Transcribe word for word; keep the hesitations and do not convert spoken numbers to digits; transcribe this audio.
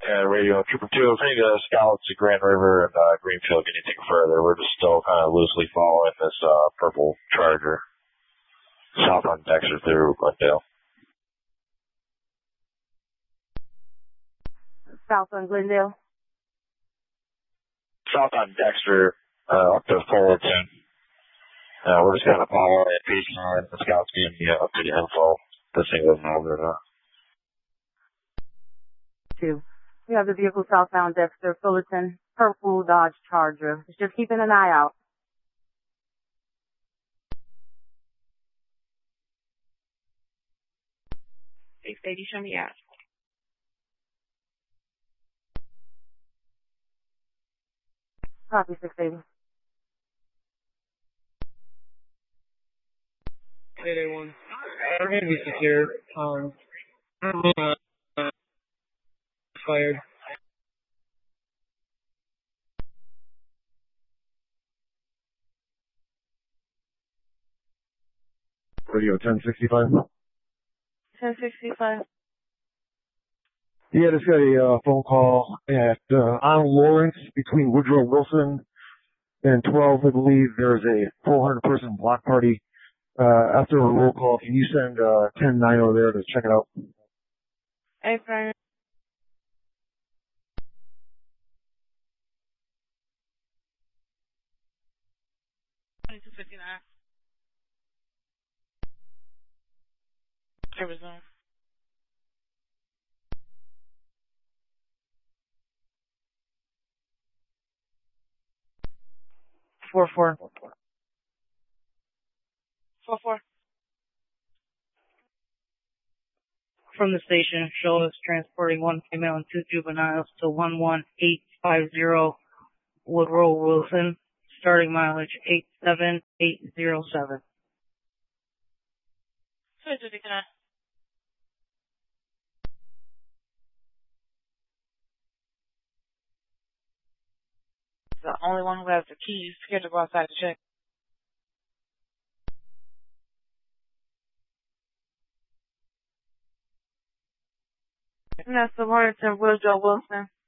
Yeah, radio Trooper two, if any of the scouts at Grand River and uh, Greenfield get anything further, we're just still kind of loosely following this uh, purple Charger south on Dexter through Glendale. South on Glendale? South on Dexter, uh, up to Fullerton. Uh, we're just kind of following it, pacing on the scouts giving me uh, updated info. This thing doesn't know or not. Two. We have the vehicle southbound Dexter, Fullerton, purple Dodge Charger. Just keeping an eye out. six eighty, show me out. Copy, six eighty. eight eighty-one. We're going to be secure. Um, uh, fired. Radio ten sixty-five. ten sixty-five. Yeah, just got a uh, phone call at uh, on Lawrence between Woodrow Wilson and twelve, I believe. There's a four hundred person block party. Uh, after a roll call, can you send uh, ten nine over there to check it out? Hey, Brian. twenty-two fifty-nine. Arizona. four four. four four. From the station, show is transporting one female and two juveniles to one one eight five zero Woodrow Wilson, starting mileage eight seven eight zero seven. twenty-two fifty-nine. The only one who has the keys scared to go outside to check. And that's the Lawrence and Woodrow Wilson.